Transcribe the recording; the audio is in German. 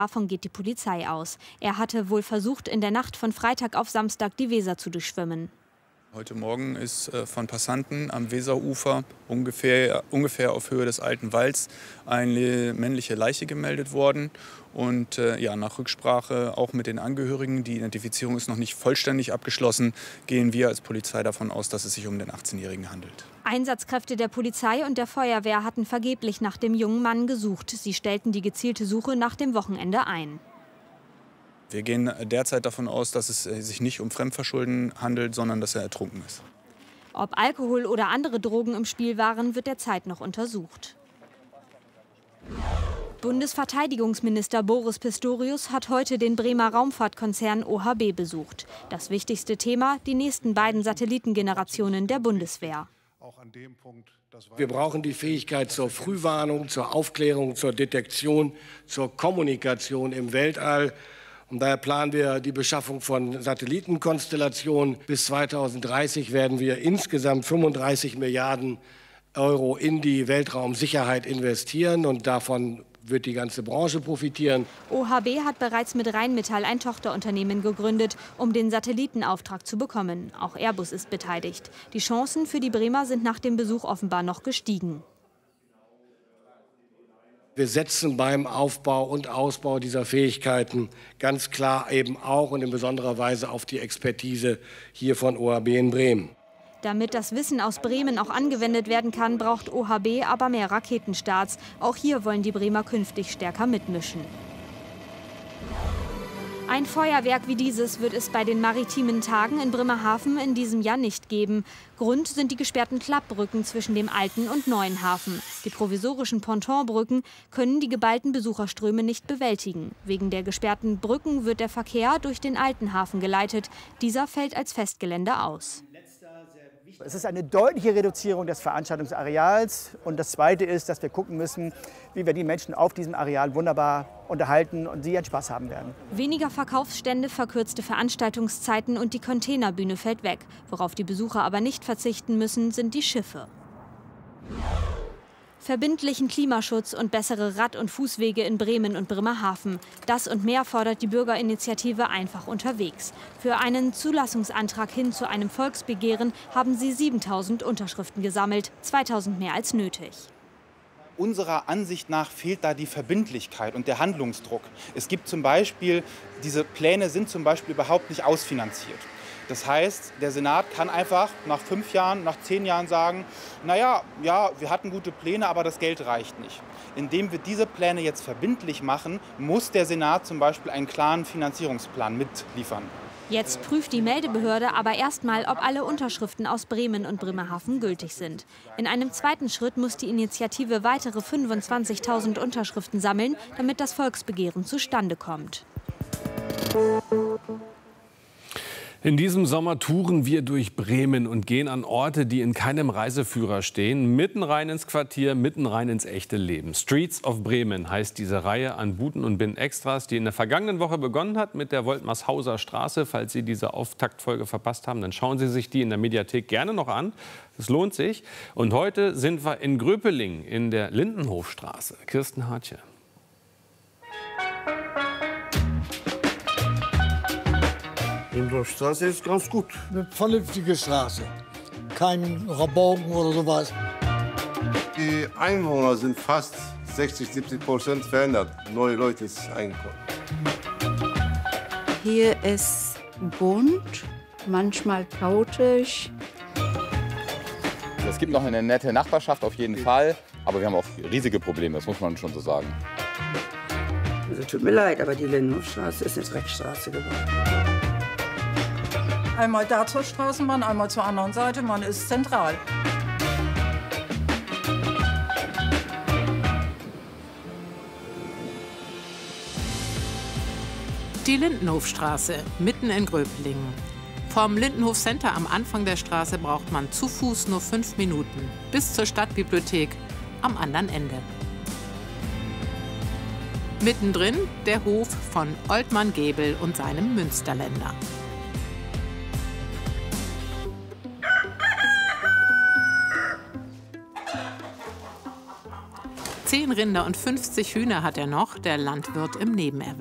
Davon geht die Polizei aus. Er hatte wohl versucht, in der Nacht von Freitag auf Samstag die Weser zu durchschwimmen. Heute Morgen ist von Passanten am Weserufer ungefähr auf Höhe des Alten Walds eine männliche Leiche gemeldet worden. Und nach Rücksprache auch mit den Angehörigen, die Identifizierung ist noch nicht vollständig abgeschlossen, gehen wir als Polizei davon aus, dass es sich um den 18-Jährigen handelt. Einsatzkräfte der Polizei und der Feuerwehr hatten vergeblich nach dem jungen Mann gesucht. Sie stellten die gezielte Suche nach dem Wochenende ein. Wir gehen derzeit davon aus, dass es sich nicht um Fremdverschulden handelt, sondern dass er ertrunken ist. Ob Alkohol oder andere Drogen im Spiel waren, wird derzeit noch untersucht. Bundesverteidigungsminister Boris Pistorius hat heute den Bremer Raumfahrtkonzern OHB besucht. Das wichtigste Thema: die nächsten beiden Satellitengenerationen der Bundeswehr. Wir brauchen die Fähigkeit zur Frühwarnung, zur Aufklärung, zur Detektion, zur Kommunikation im Weltall. Und daher planen wir die Beschaffung von Satellitenkonstellationen. Bis 2030 werden wir insgesamt 35 Milliarden Euro in die Weltraumsicherheit investieren. Und davon wird die ganze Branche profitieren. OHB hat bereits mit Rheinmetall ein Tochterunternehmen gegründet, um den Satellitenauftrag zu bekommen. Auch Airbus ist beteiligt. Die Chancen für die Bremer sind nach dem Besuch offenbar noch gestiegen. Wir setzen beim Aufbau und Ausbau dieser Fähigkeiten ganz klar eben auch und in besonderer Weise auf die Expertise hier von OHB in Bremen. Damit das Wissen aus Bremen auch angewendet werden kann, braucht OHB aber mehr Raketenstarts. Auch hier wollen die Bremer künftig stärker mitmischen. Ein Feuerwerk wie dieses wird es bei den maritimen Tagen in Bremerhaven in diesem Jahr nicht geben. Grund sind die gesperrten Klappbrücken zwischen dem alten und neuen Hafen. Die provisorischen Pontonbrücken können die geballten Besucherströme nicht bewältigen. Wegen der gesperrten Brücken wird der Verkehr durch den alten Hafen geleitet. Dieser fällt als Festgelände aus. Es ist eine deutliche Reduzierung des Veranstaltungsareals. Und das Zweite ist, dass wir gucken müssen, wie wir die Menschen auf diesem Areal wunderbar unterhalten und sie ihren Spaß haben werden. Weniger Verkaufsstände, verkürzte Veranstaltungszeiten und die Containerbühne fällt weg. Worauf die Besucher aber nicht verzichten müssen, sind die Schiffe. Verbindlichen Klimaschutz und bessere Rad- und Fußwege in Bremen und Bremerhaven. Das und mehr fordert die Bürgerinitiative Einfach unterwegs. Für einen Zulassungsantrag hin zu einem Volksbegehren haben sie 7.000 Unterschriften gesammelt, 2.000 mehr als nötig. Unserer Ansicht nach fehlt da die Verbindlichkeit und der Handlungsdruck. Es gibt zum Beispiel, diese Pläne sind zum Beispiel überhaupt nicht ausfinanziert. Das heißt, der Senat kann einfach nach 5 Jahren, nach 10 Jahren sagen, naja, ja, wir hatten gute Pläne, aber das Geld reicht nicht. Indem wir diese Pläne jetzt verbindlich machen, muss der Senat zum Beispiel einen klaren Finanzierungsplan mitliefern. Jetzt prüft die Meldebehörde aber erstmal, ob alle Unterschriften aus Bremen und Bremerhaven gültig sind. In einem zweiten Schritt muss die Initiative weitere 25.000 Unterschriften sammeln, damit das Volksbegehren zustande kommt. In diesem Sommer touren wir durch Bremen und gehen an Orte, die in keinem Reiseführer stehen. Mitten rein ins Quartier, mitten rein ins echte Leben. Streets of Bremen heißt diese Reihe an Buten und Bin-Extras, die in der vergangenen Woche begonnen hat mit der Woltmarshauser Straße. Falls Sie diese Auftaktfolge verpasst haben, dann schauen Sie sich die in der Mediathek gerne noch an. Es lohnt sich. Und heute sind wir in Gröpeling in der Lindenhofstraße. Kirsten Hartje. Die Lindenhofstraße ist ganz gut. Eine vernünftige Straße. Kein Rabauken oder sowas. Die Einwohner sind fast 60–70% verändert. Neue Leute sind eingekommen. Hier ist bunt, manchmal chaotisch. Es gibt noch eine nette Nachbarschaft auf jeden Fall, aber wir haben auch riesige Probleme, das muss man schon so sagen. Also, tut mir leid, aber die Lindenhofstraße ist eine Dreckstraße geworden. Einmal da zur Straßenbahn, einmal zur anderen Seite, man ist zentral. Die Lindenhofstraße, mitten in Gröpelingen. Vom Lindenhof Center am Anfang der Straße braucht man zu Fuß nur 5 Minuten, bis zur Stadtbibliothek am anderen Ende. Mittendrin der Hof von Oltmann Gebel und seinem Münsterländer. 10 Rinder und 50 Hühner hat er noch, der Landwirt im Nebenerwerb.